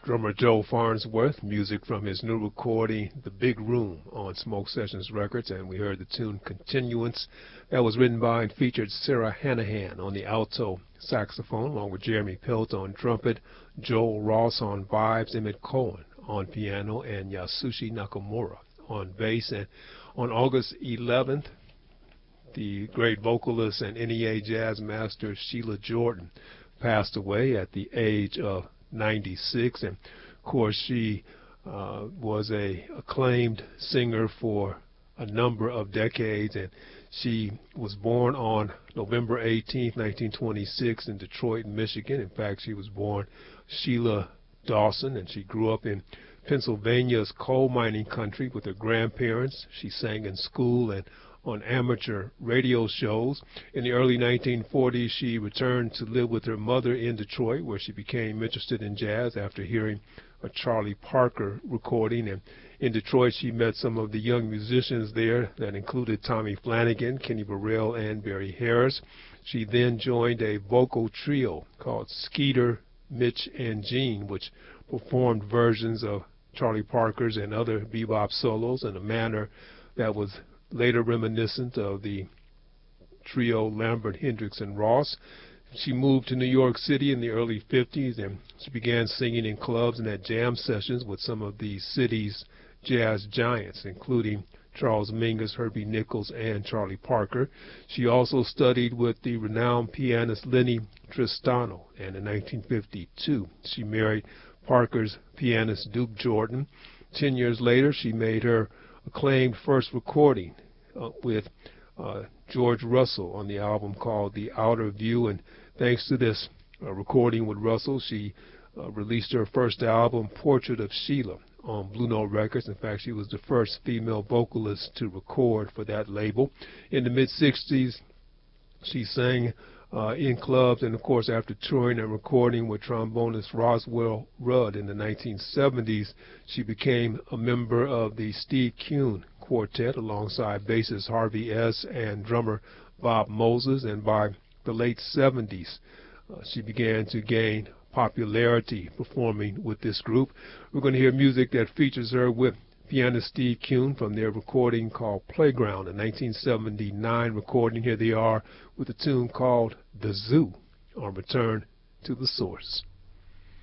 Drummer Joe Farnsworth, music from his new recording, The Big Room, on Smoke Sessions Records, and we heard the tune Continuance. That was written by and featured Sarah Hanahan on the alto saxophone, along with Jeremy Pelt on trumpet, Joel Ross on vibes, Emmett Cohen on piano, and Yasushi Nakamura on bass. And on August 11th, the great vocalist and NEA jazz master Sheila Jordan passed away at the age of 96, and of course she was a acclaimed singer for a number of decades, and she was born on November 18, 1926 in Detroit, Michigan. In fact, she was born Sheila Dawson, and she grew up in Pennsylvania's coal mining country with her grandparents. She sang in school and on amateur radio shows. In the early 1940s, she returned to live with her mother in Detroit, where she became interested in jazz after hearing a Charlie Parker recording. And in Detroit, she met some of the young musicians there that included Tommy Flanagan, Kenny Burrell, and Barry Harris. She then joined a vocal trio called Skeeter, Mitch, and Gene, which performed versions of Charlie Parker's and other bebop solos in a manner that was later reminiscent of the trio Lambert, Hendricks, and Ross. She moved to New York City in the early 50s, and she began singing in clubs and at jam sessions with some of the city's jazz giants, including Charles Mingus, Herbie Nichols, and Charlie Parker. She also studied with the renowned pianist Lenny Tristano, and in 1952 she married Parker's pianist Duke Jordan. 10 years later, she made her acclaimed first recording with George Russell on the album called The Outer View, and thanks to this recording with Russell, she released her first album, Portrait of Sheila, on Blue Note Records. In fact, she was the first female vocalist to record for that label. In the mid-60s, she sang in clubs, and of course after touring and recording with trombonist Roswell Rudd in the 1970s, she became a member of the Steve Kuhn Quartet alongside bassist Harvey S. and drummer Bob Moses, and by the late 70s she began to gain popularity performing with this group. We're going to hear music that features her with pianist Steve Kuhn from their recording called Playground, a 1979 recording. Here they are with a tune called The Zoo on Return to the Source.